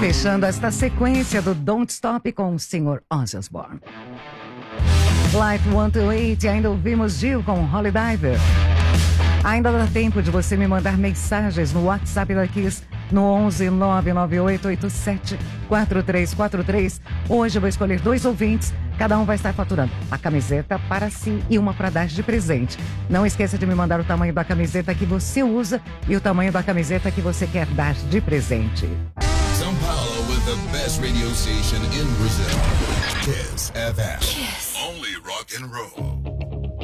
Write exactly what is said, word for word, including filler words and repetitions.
Fechando esta sequência do Don't Stop com o senhor Ozzy Osbourne. Life one two eight, ainda ouvimos Gil com Holy Diver. Ainda dá tempo de você me mandar mensagens no WhatsApp da Kiss no onze nove nove oito oito sete quatro três quatro três. Hoje eu vou escolher dois ouvintes, cada um vai estar faturando a camiseta para si e uma para dar de presente. Não esqueça de me mandar o tamanho da camiseta que você usa e o tamanho da camiseta que você quer dar de presente. São Paulo with the best radio station in Brazil. Kiss F M. Kiss. Only rock and roll.